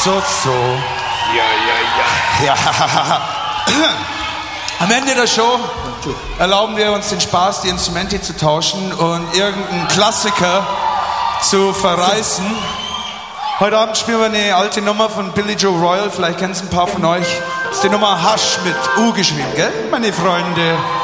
Ja. Am Ende der Show erlauben wir uns den Spaß, die Instrumente zu tauschen und irgendeinen Klassiker zu verreißen. Heute Abend spielen wir eine alte Nummer von Billy Joe Royal, vielleicht kennen es ein paar von euch. Das ist die Nummer Hush mit U geschrieben, gell, meine Freunde?